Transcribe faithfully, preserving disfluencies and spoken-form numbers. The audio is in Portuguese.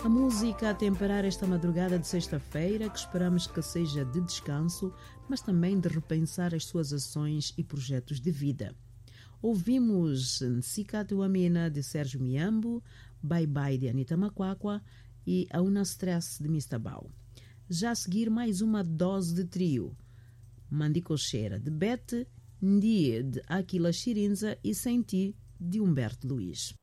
A música a temperar esta madrugada de sexta-feira, que esperamos que seja de descanso, mas também de repensar as suas ações e projetos de vida. Ouvimos Nsika Amina, de Sérgio Miambo, Bye Bye, de Anita Macuacua e Auna Stress, de mister Bau. Já a seguir, mais uma dose de trio. Mandicocheira, de Bete, Ndie, de Aquila Chirinza e Senti, de Humberto Luiz.